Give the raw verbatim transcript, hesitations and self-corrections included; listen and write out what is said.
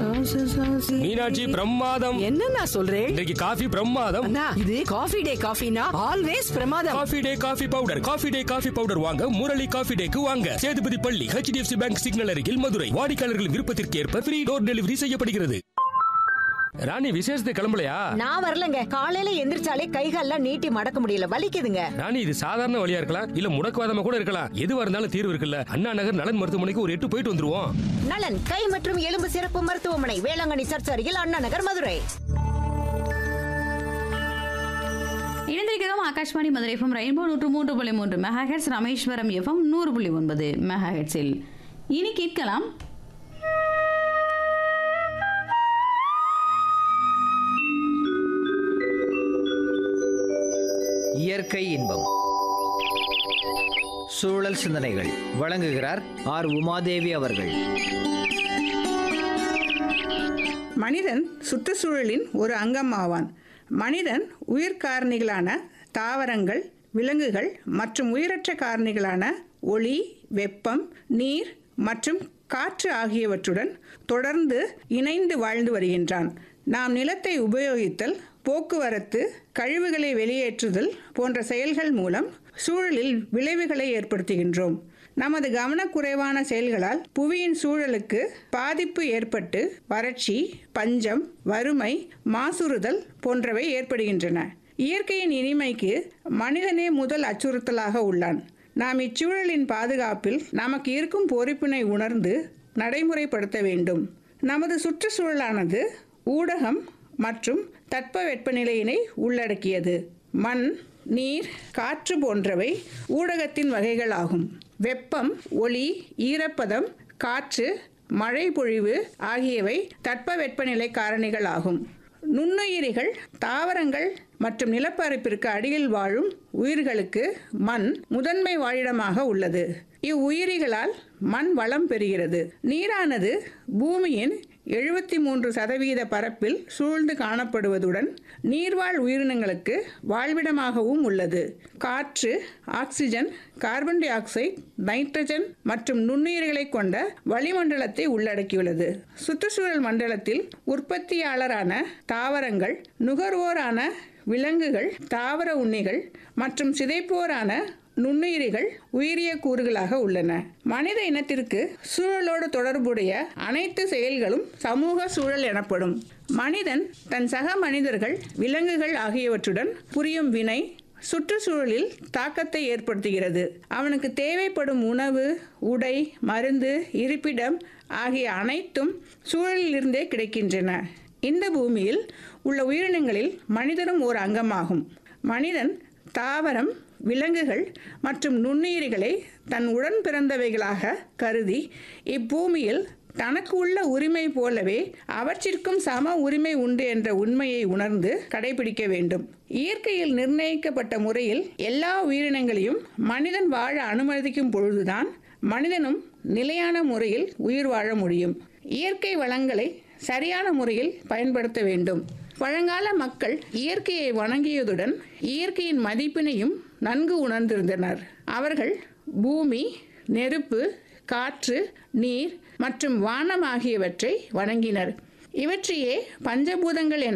மீனாட்சி பிரமாதம். என்ன நான் சொல்றேன், இன்றைக்கு காஃபி பிரமாதம். அண்ணா, இது காஃபி டே காஃபினா ஆல்வேஸ் பிரமாதம். Coffee day coffee powder. Coffee day coffee powder வாங்க முரளி காஃபி டேக்கு வாங்க. சேதுபதி பள்ளி, H D F C bank signal அருகில், மதுரை. வாடிக்கையாளர்களின் விருப்பத்திற்கு ஏற்ப ஃப்ரீ டோர் டெலிவரி செய்யப்படுகிறது. ராணி, விசேஷத்துக்கு கிளம்பலையா? நான் வரலங்க. காலையில எந்திரிச்சாலே கைகால்லாம் நீட்டி மடக்க முடியல, வலிக்குதுங்க. ராணி, இது சாதாரண வழியா இருக்கலாம், இல்ல முடக்குவாதமா கூட இருக்கலாம். எதுவா இருந்தாலும் தீர்வு இருக்குல்ல. அண்ணா நகர் நலன் மருத்துவமனைக்கு ஒரு எட்டு போயிட்டு வந்துருவோம். நலன் கை மற்றும் எலும்பு சிறப்பு மருத்துவமனை, வேளாங்கண்ணி சர்ச் அருகில், அண்ணா நகர், மதுரை. இணைந்திருக்கிறோம் ஆகாஷ்வாணி மதுரை எஃப்எம் ரெயின்போ நூற்று மூன்று புள்ளி மூன்று மெகா ஹெர்ட்ஸ், ராமேஸ்வரம் எஃப்எம் நூறு புள்ளி ஒன்பது மெகா ஹெர்ட்ஸில் இனி கேட்கலாம் இயற்கை இன்பம். சூழல் சிந்தனைகள் வழங்குகிறார் ஆர் உமாதேவி அவர்கள். மனிதன் சுற்றுச்சூழலின் ஒரு அங்கம் ஆவான். மனிதன் உயிர் காரணிகளான தாவரங்கள், விலங்குகள் மற்றும் உயிரற்ற காரணிகளான ஒளி, வெப்பம், நீர் மற்றும் காற்று ஆகியவற்றுடன் தொடர்ந்து இணைந்து வாழ்ந்து வருகின்றான். நாம் நிலத்தை உபயோகித்தல், போக்குவரத்து, கழிவுகளை வெளியேற்றுதல் போன்ற செயல்கள் மூலம் சூழலில் விளைவுகளை ஏற்படுத்துகின்றோம். நமது கவனக்குறைவான செயல்களால் புவியின் சூழலுக்கு பாதிப்பு ஏற்பட்டு வறட்சி, பஞ்சம், வறுமை, மாசுறுதல் போன்றவை ஏற்படுகின்றன. இயற்கையின் இனிமைக்கு மனிதனே முதல் அச்சுறுத்தலாக உள்ளான். நாம் இச்சூழலின் பாதுகாப்பில் நமக்கு இருக்கும் பொறுப்பினை உணர்ந்து நடைமுறைப்படுத்த வேண்டும். நமது சுற்றுச்சூழலானது ஊடகம் மற்றும் தட்பவெப்பநிலையினை உள்ளடக்கியது. மண், நீர், காற்று போன்றவை ஊடகத்தின் வகைகளாகும். வெப்பம், ஒளி, ஈரப்பதம், காற்று, மழை பொழிவு ஆகியவை தட்பவெப்பநிலை காரணிகளாகும். நுண்ணுயிரிகள், தாவரங்கள் மற்றும் நிலப்பரப்பிற்கு அடியில் வாழும் உயிர்களுக்கு மண் முதன்மை வாழிடமாக உள்ளது. இவ்வுயிரிகளால் மண் வளம் பெறுகிறது. நீரானது பூமியின் எழுபத்தி மூன்று சதவீத பரப்பில் சூழ்ந்து காணப்படுவதுடன் நீர்வாழ் உயிரினங்களுக்கு வாழ்விடமாகவும் உள்ளது. காற்று oxygen, carbon di oxide, nitrogen மற்றும் நுண்ணுயிர்களை கொண்ட வளிமண்டலத்தை உள்ளடக்கியுள்ளது. சுற்றுச்சூழல் மண்டலத்தில் உற்பத்தியாளரான தாவரங்கள், நுகர்வோரான விலங்குகள், தாவர உண்ணிகள் மற்றும் சிதைப்போரான நுண்ணுயிரிகள் உயிரிய கூறுகளாக உள்ளன. மனித இனத்திற்கு சூழலோடு தொடர்புடைய அனைத்து செயல்களும் சமூக சூழல் எனப்படும். மனிதன் தன் சக மனிதர்கள், விலங்குகள் ஆகியவற்றுடன் புரியும் வினை சுற்றுச்சூழலில் தாக்கத்தை ஏற்படுத்துகிறது. அவனுக்கு தேவைப்படும் உணவு, உடை, மருந்து, இருப்பிடம் ஆகிய அனைத்தும் சூழலிலிருந்தே கிடைக்கின்றன. இந்த பூமியில் உள்ள உயிரினங்களில் மனிதனும் ஒரு அங்கமாகும். மனிதன் தாவரம், விலங்குகள் மற்றும் நுண்ணுயிரிகளை தன் உடன் பிறந்தவைகளாக கருதி இப்பூமியில் தனக்கு உள்ள உரிமை போலவே அவற்றிற்கும் சம உரிமை உண்டு என்ற உண்மையை உணர்ந்து கடைபிடிக்க வேண்டும். இயற்கையில் நிர்ணயிக்கப்பட்ட முறையில் எல்லா உயிரினங்களையும் மனிதன் வாழ அனுமதிக்கும் பொழுதுதான் மனிதனும் நிலையான முறையில் உயிர் வாழ முடியும். இயற்கை வளங்களை சரியான முறையில் பயன்படுத்த வேண்டும். பழங்கால மக்கள் இயற்கையை வணங்கியதுடன் இயற்கையின் மதிப்பினையும் நன்கு உணர்ந்திருந்தனர். அவர்கள் பூமி, நெருப்பு, காற்று, நீர் மற்றும் வானம் ஆகியவற்றை வணங்கினர். இவற்றையே பஞ்சபூதங்கள் என